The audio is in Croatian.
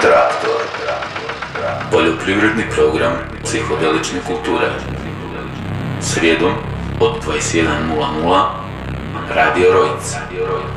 Traktor. Poljoprivredni program psihodelične kulture. Srijedom od 21:00 Radio Rojc.